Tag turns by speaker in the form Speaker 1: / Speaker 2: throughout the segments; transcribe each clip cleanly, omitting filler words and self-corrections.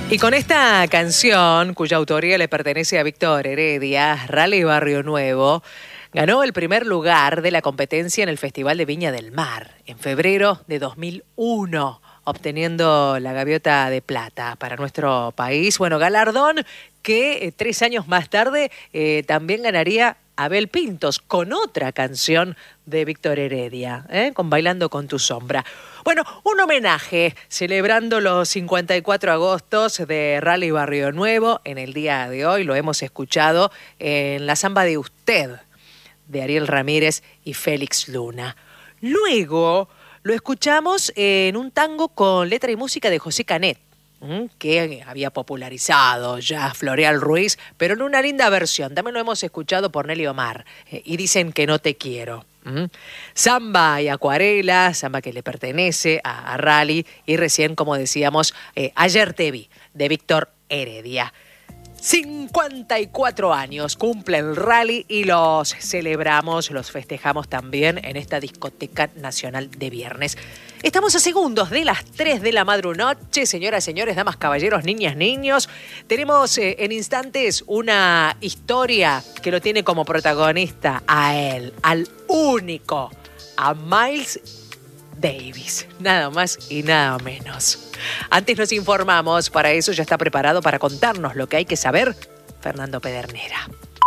Speaker 1: Y con esta canción, cuya autoría le pertenece a Víctor Heredia, Rally Barrio Nuevo ganó el primer lugar de la competencia en el Festival de Viña del Mar en febrero de 2001, obteniendo la Gaviota de Plata para nuestro país. Bueno, galardón que 3 años más tarde también ganaría Abel Pintos con otra canción de Víctor Heredia, con Bailando con tu sombra. Bueno, un homenaje celebrando los 54 agostos de Rally Barrio Nuevo. En el día de hoy lo hemos escuchado en La Zamba de Usted, de Ariel Ramírez y Félix Luna. Luego lo escuchamos en un tango con letra y música de José Canet, que había popularizado ya Floreal Ruiz, pero en una linda versión. También lo hemos escuchado por Nelly Omar, y Dicen que no te quiero. Samba y Acuarela, samba que le pertenece a Rally, y recién, como decíamos, Ayer te vi, de Víctor Heredia. 54 años cumple el Rally y los celebramos, los festejamos también en esta discoteca nacional de viernes. Estamos a segundos de las 3 de la madrunoche, señoras, señores, damas, caballeros, niñas, niños. Tenemos en instantes una historia que lo tiene como protagonista a él, al único, a Miles Davis, nada más y nada menos. Antes nos informamos, para eso ya está preparado para contarnos lo que hay que saber Fernando Pedernera.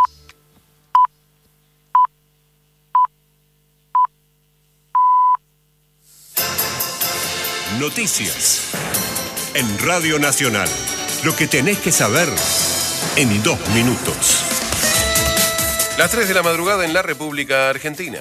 Speaker 2: Noticias en Radio Nacional. Lo que tenés que saber en 2 minutos.
Speaker 3: Las 3 de la madrugada en la República Argentina.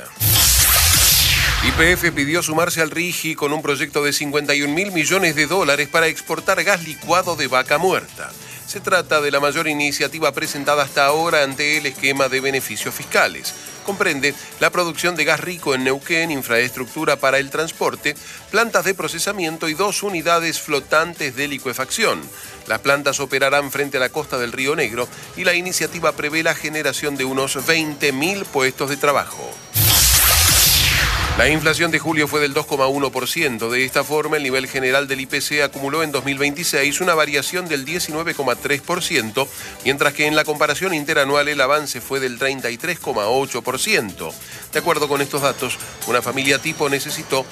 Speaker 3: YPF pidió sumarse al RIGI con un proyecto de $51.000 millones para exportar gas licuado de vaca muerta. Se trata de la mayor iniciativa presentada hasta ahora ante el esquema de beneficios fiscales. Comprende la producción de gas rico en Neuquén, infraestructura para el transporte, plantas de procesamiento y 2 unidades flotantes de licuefacción. Las plantas operarán frente a la costa del Río Negro y la iniciativa prevé la generación de unos 20.000 puestos de trabajo. La inflación de julio fue del 2,1%. De esta forma, el nivel general del IPC acumuló en 2026 una variación del 19,3%, mientras que en la comparación interanual el avance fue del 33,8%. De acuerdo con estos datos, una familia tipo necesitó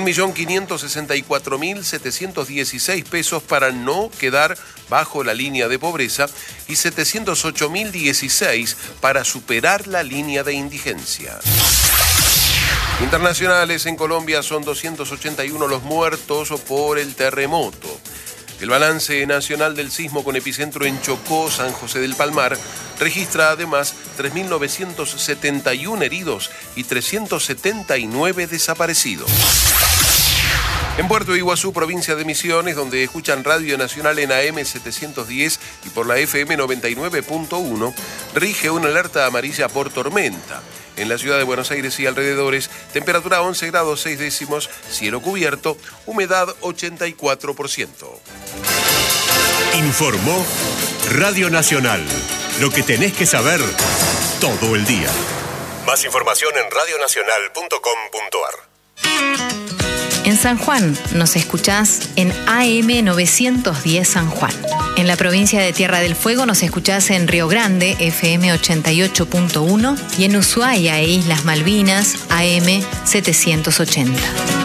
Speaker 3: 1.564.716 pesos para no quedar bajo la línea de pobreza y 708.016 para superar la línea de indigencia. Internacionales, en Colombia son 281 los muertos por el terremoto. El balance nacional del sismo con epicentro en Chocó, San José del Palmar, registra además 3.971 heridos y 379 desaparecidos. En Puerto Iguazú, provincia de Misiones, donde escuchan Radio Nacional en AM 710 y por la FM 99.1, rige una alerta amarilla por tormenta. En la ciudad de Buenos Aires y alrededores, temperatura 11 grados 6 décimos, cielo cubierto, humedad 84%.
Speaker 2: Informó Radio Nacional. Lo que tenés que saber todo el día. Más información en radionacional.com.ar.
Speaker 4: En San Juan nos escuchás en AM 910 San Juan. En la provincia de Tierra del Fuego nos escuchás en Río Grande, FM 88.1, y en Ushuaia e Islas Malvinas, AM 780.